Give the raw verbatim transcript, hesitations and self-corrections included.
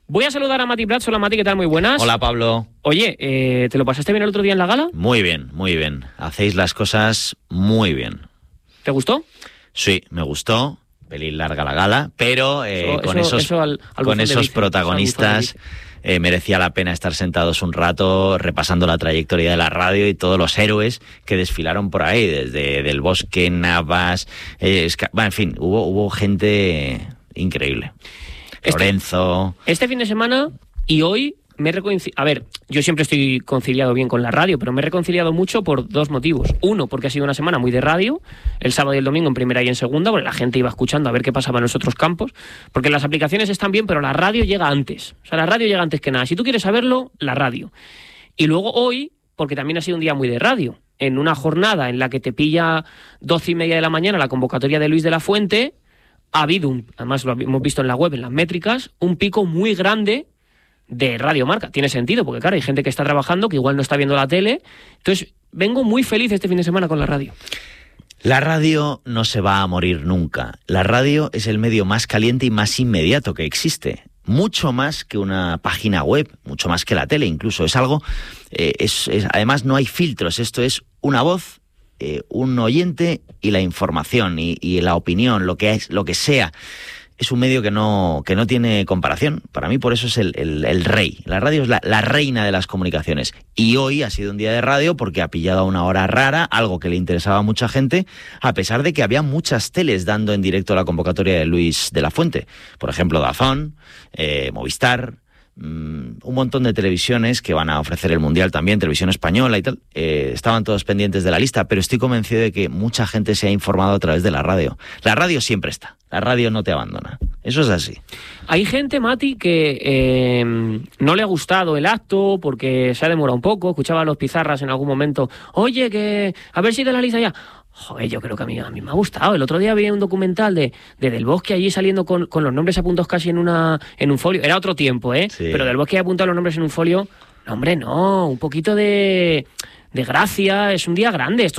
Voy a saludar a Mati Prats. Hola Mati, ¿qué tal? Muy buenas. Hola Pablo. Oye, eh, ¿te lo pasaste bien el otro día en la gala? Muy bien, muy bien. Hacéis las cosas muy bien. ¿Te gustó? Sí, me gustó. Pelín larga la gala, pero eh, eso, con eso, esos, eso al, al con esos bici, protagonistas eh, merecía la pena estar sentados un rato repasando la trayectoria de la radio y todos los héroes que desfilaron por ahí, desde Del Bosque, Navas, eh, Esca... bueno, en fin, hubo, hubo gente increíble. Este, Lorenzo... Este fin de semana y hoy me he reconciliado... A ver, yo siempre estoy conciliado bien con la radio, pero me he reconciliado mucho por dos motivos. Uno, porque ha sido una semana muy de radio, el sábado y el domingo en primera y en segunda, porque la gente iba escuchando a ver qué pasaba en los otros campos, porque las aplicaciones están bien, pero la radio llega antes. O sea, la radio llega antes que nada. Si tú quieres saberlo, la radio. Y luego hoy, porque también ha sido un día muy de radio, en una jornada en la que te pilla doce y media de la mañana la convocatoria de Luis de la Fuente, ha habido, un, además lo hemos visto en la web, en las métricas, un pico muy grande de Radio Marca. Tiene sentido, porque claro, hay gente que está trabajando, que igual no está viendo la tele. Entonces, vengo muy feliz este fin de semana con la radio. La radio no se va a morir nunca. La radio es el medio más caliente y más inmediato que existe. Mucho más que una página web, mucho más que la tele incluso. Es algo, eh, es, es, además no hay filtros. Esto es una voz, eh, un oyente y la información y, y la opinión, lo que es, lo que sea. Es un medio que no, que no tiene comparación. Para mí, por eso es el, el, el rey. La radio es la, la reina de las comunicaciones. Y hoy ha sido un día de radio porque ha pillado a una hora rara, algo que le interesaba a mucha gente, a pesar de que había muchas teles dando en directo la convocatoria de Luis de la Fuente. Por ejemplo, Dazón, eh, Movistar, mmm, un montón de televisiones que van a ofrecer el Mundial también, televisión española y tal. Eh, estaban todos pendientes de la lista, pero estoy convencido de que mucha gente se ha informado a través de la radio. La radio siempre está. La radio no te abandona. Eso es así. Hay gente, Mati, que eh, no le ha gustado el acto porque se ha demorado un poco. Escuchaba a los Pizarras en algún momento. Oye, que a ver si de la lista ya. Joder, yo creo que a mí, a mí me ha gustado. El otro día vi un documental de, de Del Bosque allí saliendo con, con los nombres apuntados casi en una en un folio. Era otro tiempo, ¿eh? Sí. Pero Del Bosque ha apuntado los nombres en un folio. No, hombre, no. Un poquito de, de gracia. Es un día grande. Esto